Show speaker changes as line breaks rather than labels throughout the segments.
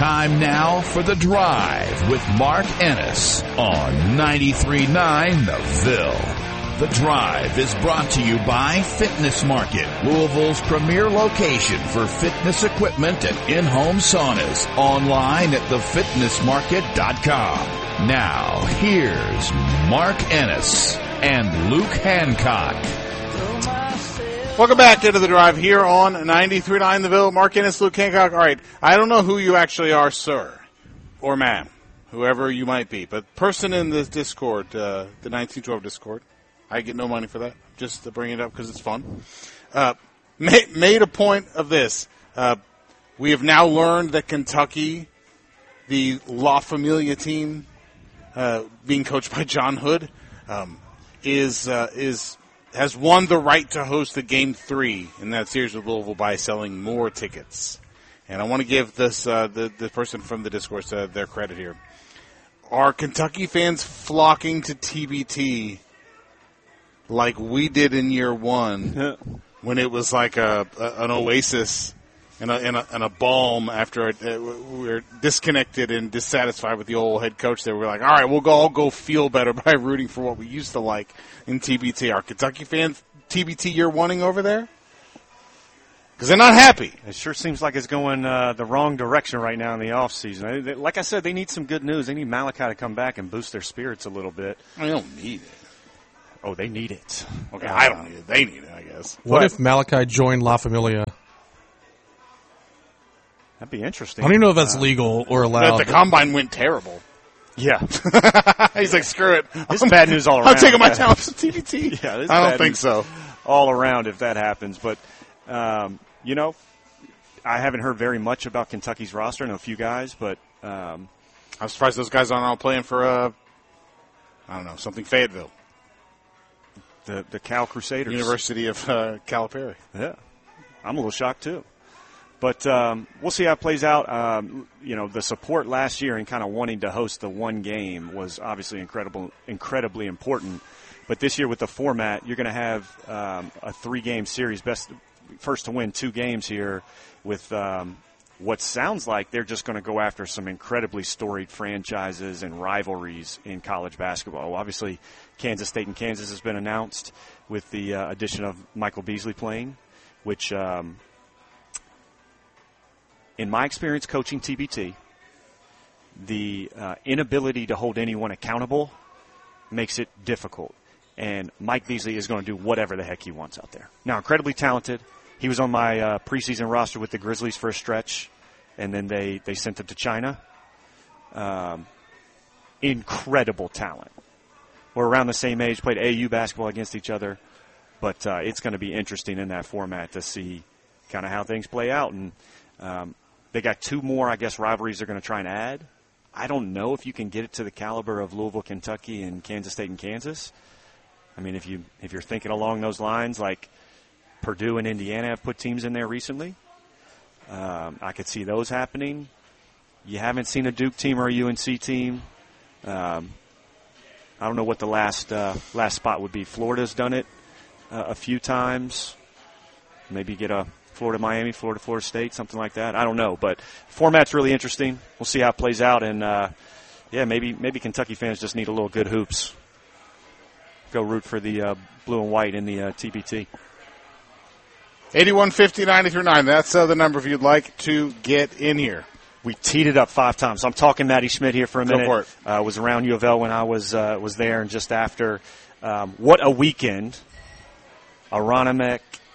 Time now for The Drive with Mark Ennis on 93.9 The Ville. The Drive is brought to you by Fitness Market, Louisville's premier location for fitness equipment and in-home saunas. Online at thefitnessmarket.com. Now, here's Mark Ennis and Luke Hancock.
Welcome back into The Drive here on 93.9 The Ville. Mark Ennis, Luke Hancock. All right, I don't know who you actually are, sir, or ma'am, whoever you might be, but person in this Discord, the 1912 Discord, I get no money for that, just to bring it up because it's fun, made a point of this. We have now learned that Kentucky, the La Familia team, being coached by John Hood, has won the right to host the Game 3 in that series with Louisville by selling more tickets. And I want to give this the person from the Discourse their credit here. Are Kentucky fans flocking to TBT like we did in year one when it was like an oasis and a balm after we were disconnected and dissatisfied with the old head coach there? We're like, all right, we'll all go feel better by rooting for what we used to like in TBT. Are Kentucky fans TBT you're wanting over there? Because they're not happy.
It sure seems like it's going the wrong direction right now in the offseason. Like I said, they need some good news. They need Malachi to come back and boost their spirits a little bit.
They don't need it.
Oh, they need it.
Okay, I don't need it. They need it, I guess.
What if Malachi joined La Familia?
That'd be interesting.
I don't even know if that's legal or allowed.
The combine went terrible.
Yeah.
He's like, screw it.
It's bad news all around.
I'm taking my talents to TBT.
Yeah,
I don't think so.
All around if that happens. But, I haven't heard very much about Kentucky's roster. I know a few guys, but
I'm surprised those guys aren't all playing for, something Fayetteville.
The Cal Crusaders.
University of Calipari.
Yeah. I'm a little shocked, too. But we'll see how it plays out. The support last year and kind of wanting to host the one game was obviously incredibly important. But this year with the format, you're going to have a 3-game series, first to win 2 games here with what sounds like they're just going to go after some incredibly storied franchises and rivalries in college basketball. Well, obviously, Kansas State and Kansas has been announced with the addition of Michael Beasley playing, which in my experience coaching TBT, the inability to hold anyone accountable makes it difficult. And Mike Beasley is going to do whatever the heck he wants out there. Now, incredibly talented. He was on my preseason roster with the Grizzlies for a stretch, and then they sent him to China. Incredible talent. We're around the same age, played AAU basketball against each other. But it's going to be interesting in that format to see kind of how things play out. And they got 2 more, I guess, rivalries they're going to try and add. I don't know if you can get it to the caliber of Louisville, Kentucky, and Kansas State and Kansas. I mean, if you're thinking along those lines, like Purdue and Indiana have put teams in there recently, I could see those happening. You haven't seen a Duke team or a UNC team. I don't know what the last spot would be. Florida's done it a few times. Maybe get a Florida-Miami, Florida-Florida State, something like that. I don't know, but format's really interesting. We'll see how it plays out, and maybe Kentucky fans just need a little good hoops. Go root for the blue and white in the TBT.
8150-93.9. That's the number if you'd like to get in here.
We teed it up 5 times. I'm talking Matty Schmidt here for a minute.
Go for it.
Was around U of L when I was there and just after. What a weekend. Aronimec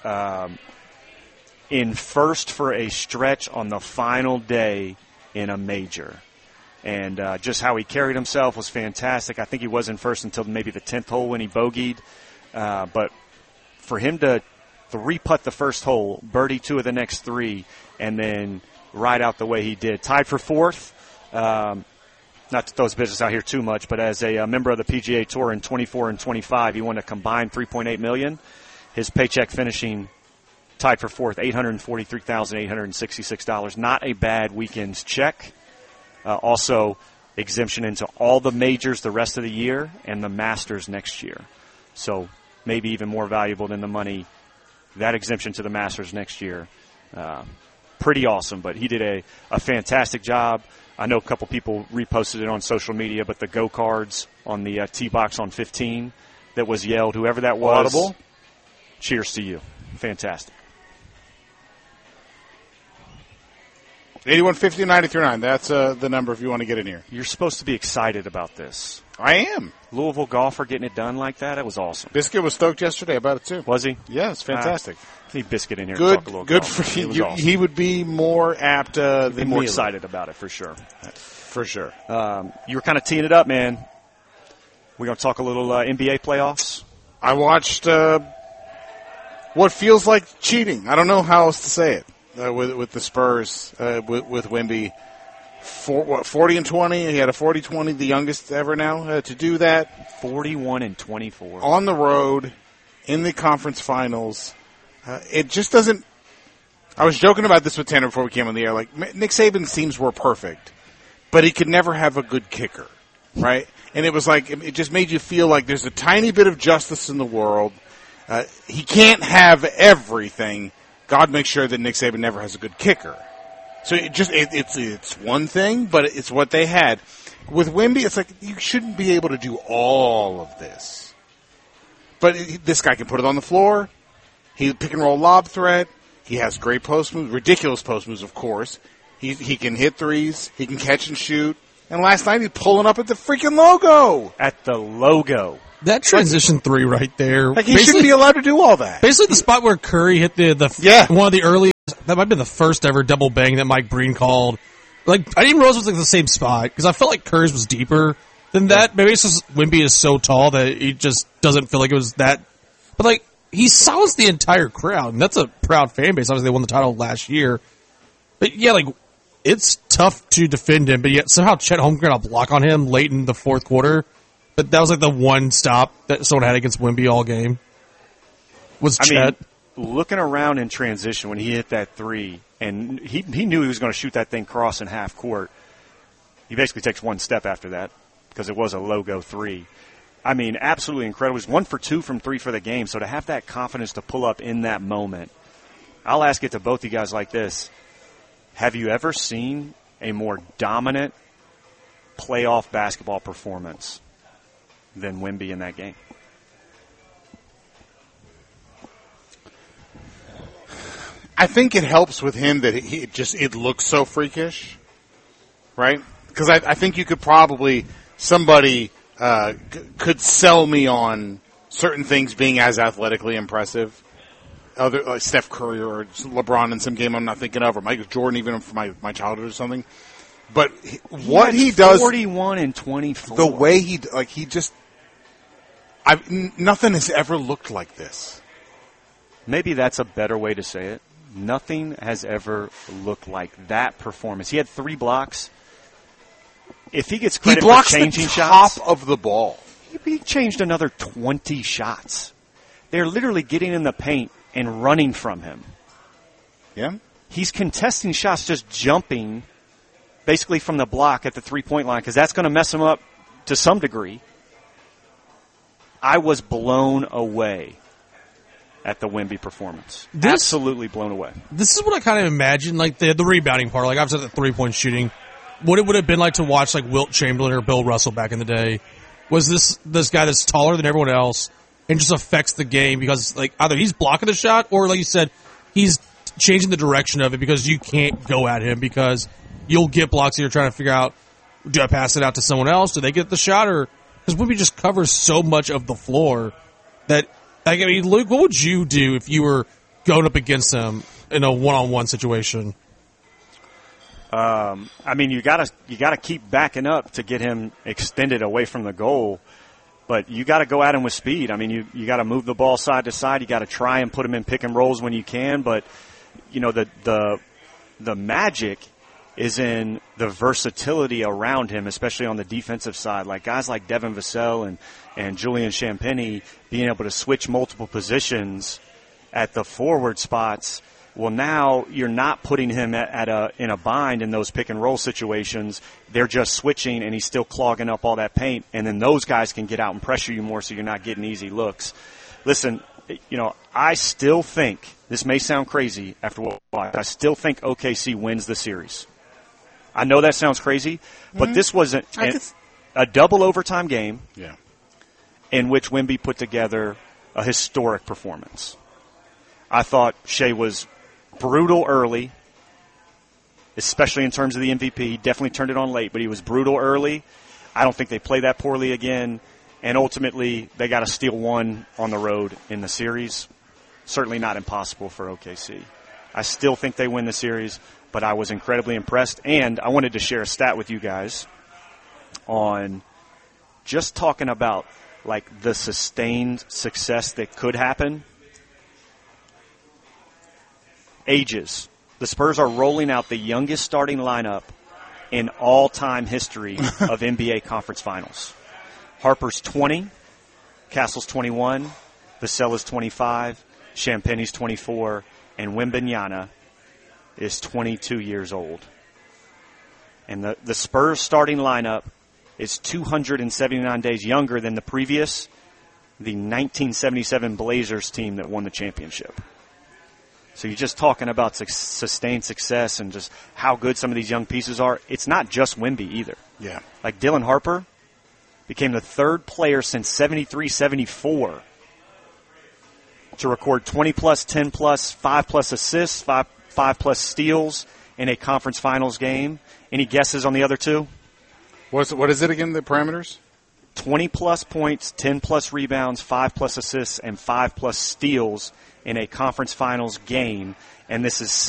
in first for a stretch on the final day in a major. And just how he carried himself was fantastic. I think he was in first until maybe the 10th hole when he bogeyed. But for him to 3-putt the first hole, birdie 2 of the next 3, and then ride out the way he did. Tied for 4th. Not to throw his business out here too much, but as a member of the PGA Tour in 24 and 25, he won a combined $3.8 million. His paycheck finishing tied for 4th, $843,866. Not a bad weekend's check. Also, exemption into all the majors the rest of the year and the Masters next year. So maybe even more valuable than the money, that exemption to the Masters next year. pretty awesome. But he did a fantastic job. I know a couple people reposted it on social media, but the go cards on the tee box on 15 that was yelled, whoever that was,
Audible.
Cheers to you. Fantastic.
8150-93.9. That's the number if you want to get in here.
You're supposed to be excited about this.
I am.
Louisville golfer getting it done like that, it was awesome.
Biscuit was stoked yesterday about it, too.
Was he?
Yeah, it's fantastic.
Need Biscuit in here to talk a little
Good
golf.
for
It was
you.
awesome.
He would be more apt than
Be more
me.
excited about it for sure.
For sure.
You were kind of teeing it up, man. We're going to talk a little NBA playoffs.
I watched what feels like cheating. I don't know how else to say it with the Spurs, with Wemby. 40-20. He had a 40-20, the youngest ever now to do that.
41-24.
On the road, in the conference finals. It just doesn't – I was joking about this with Tanner before we came on the air. Like, Nick Saban's teams were perfect, but he could never have a good kicker, right? And it was like – it just made you feel like there's a tiny bit of justice in the world. He can't have everything. God makes sure that Nick Saban never has a good kicker. So it's one thing, but it's what they had. With Wemby, it's like you shouldn't be able to do all of this. But this guy can put it on the floor. He pick and roll lob threat. He has great post moves, ridiculous post moves, of course. He can hit threes. He can catch and shoot. And last night he's pulling up at the freaking logo.
At the logo.
That transition three right there.
Like he shouldn't be allowed to do all that.
Basically, the spot where Curry hit
Yeah.
one of the early. That might have been the first ever double bang that Mike Breen called. Like, I didn't even realize it was like the same spot because I felt like Curry's was deeper than that. Maybe it's just Wemby is so tall that he just doesn't feel like it was that. But like, he silenced the entire crowd, and that's a proud fan base. Obviously, they won the title last year. But yeah, like, it's tough to defend him. But yet somehow Chet Holmgren got a block on him late in the fourth quarter. But that was like the one stop that someone had against Wemby all game. Was Chet.
Looking around in transition when he hit that three, and he knew he was going to shoot that thing cross in half court. He basically takes one step after that because it was a logo three. I mean, absolutely incredible. He was 1 for 2 from three for the game, so to have that confidence to pull up in that moment. I'll ask it to both you guys like this. Have you ever seen a more dominant playoff basketball performance than Wemby in that game?
I think it helps with him that it looks so freakish, right? Because I think you could probably somebody could sell me on certain things being as athletically impressive. Other like Steph Curry or LeBron in some game I'm not thinking of, or Michael Jordan even from my childhood or something. But what he does,
41-24,
the way nothing has ever looked like this.
Maybe that's a better way to say it. Nothing has ever looked like that performance. He had 3 blocks. If he gets credit for changing
the
shots,
top of the ball.
he changed another 20 shots. They're literally getting in the paint and running from him.
Yeah.
He's contesting shots, just jumping basically from the block at the three-point line because that's going to mess him up to some degree. I was blown away at the Wemby performance. Absolutely blown away.
This is what I kind of imagine, like the rebounding part. Like I've said, the 3-point shooting. What it would have been like to watch like Wilt Chamberlain or Bill Russell back in the day. Was this guy that's taller than everyone else and just affects the game because like either he's blocking the shot or like you said, he's changing the direction of it because you can't go at him because you'll get blocks and you're trying to figure out, do I pass it out to someone else? Do they get the shot? Or because Wemby just covers so much of the floor that, like, I mean, Luke, what would you do if you were going up against him in a one-on-one situation?
I mean, you gotta keep backing up to get him extended away from the goal, but you got to go at him with speed. I mean, you got to move the ball side to side. You got to try and put him in pick and rolls when you can, but you know the magic is in the versatility around him, especially on the defensive side. Like guys like Devin Vassell and Julian Champagny being able to switch multiple positions at the forward spots. Well, now you're not putting him in a bind in those pick and roll situations. They're just switching, and he's still clogging up all that paint. And then those guys can get out and pressure you more, so you're not getting easy looks. Listen, I still think, this may sound crazy after what I still think OKC wins the series. I know that sounds crazy, but this wasn't a double overtime game in which Wemby put together a historic performance. I thought Shea was brutal early, especially in terms of the MVP. He definitely turned it on late, but he was brutal early. I don't think they play that poorly again. And ultimately, they got to steal one on the road in the series. Certainly not impossible for OKC. I still think they win the series, but I was incredibly impressed. And I wanted to share a stat with you guys on just talking about like the sustained success that could happen. Ages. The Spurs are rolling out the youngest starting lineup in all-time history of NBA Conference Finals. Harper's 20, Castle's 21, Vassell's 25, Champagne's 24, and Wembanyama is 22 years old. And the Spurs starting lineup is 279 days younger than the 1977 Blazers team that won the championship. So you're just talking about sustained success and just how good some of these young pieces are. It's not just Wemby either.
Yeah.
Like Dylan Harper became the third player since 73-74 to record 20-plus, 10-plus, 5-plus assists, 5-plus steals in a conference finals game. Any guesses on the other two?
What is it again, the parameters?
20-plus points, 10-plus rebounds, 5-plus assists, and 5-plus steals in a conference finals game. And this is